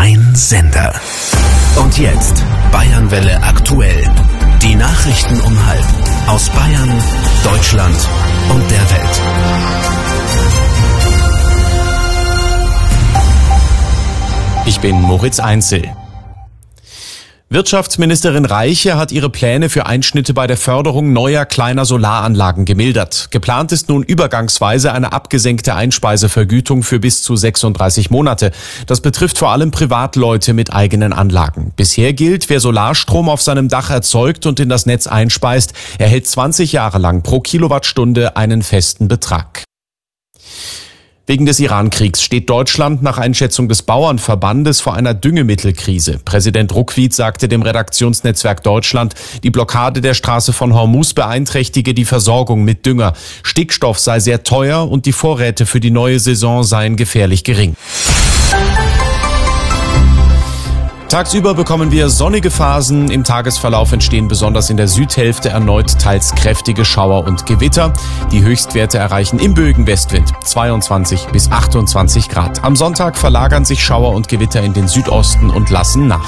Ein Sender. Und jetzt Bayernwelle aktuell. Die Nachrichten um halb. Aus Bayern, Deutschland und der Welt. Ich bin Moritz Einzel. Wirtschaftsministerin Reiche hat ihre Pläne für Einschnitte bei der Förderung neuer kleiner Solaranlagen gemildert. Geplant ist nun übergangsweise eine abgesenkte Einspeisevergütung für bis zu 36 Monate. Das betrifft vor allem Privatleute mit eigenen Anlagen. Bisher gilt, wer Solarstrom auf seinem Dach erzeugt und in das Netz einspeist, erhält 20 Jahre lang pro Kilowattstunde einen festen Betrag. Wegen des Iran-Kriegs steht Deutschland nach Einschätzung des Bauernverbandes vor einer Düngemittelkrise. Präsident Ruckwied sagte dem Redaktionsnetzwerk Deutschland, die Blockade der Straße von Hormuz beeinträchtige die Versorgung mit Dünger. Stickstoff sei sehr teuer und die Vorräte für die neue Saison seien gefährlich gering. Tagsüber bekommen wir sonnige Phasen. Im Tagesverlauf entstehen besonders in der Südhälfte erneut teils kräftige Schauer und Gewitter. Die Höchstwerte erreichen im böigen Westwind 22 bis 28 Grad. Am Sonntag verlagern sich Schauer und Gewitter in den Südosten und lassen nach.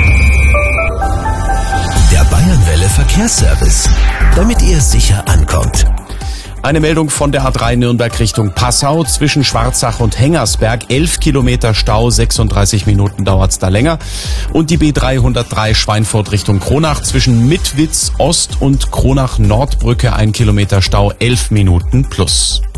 Der Bayernwelle Verkehrsservice, damit ihr sicher ankommt. Eine Meldung von der A3 Nürnberg Richtung Passau. Zwischen Schwarzach und Hengersberg 11 Kilometer Stau, 36 Minuten dauert's da länger. Und die B303 Schweinfurt Richtung Kronach zwischen Mitwitz Ost und Kronach Nordbrücke 1 Kilometer Stau, 11 Minuten plus.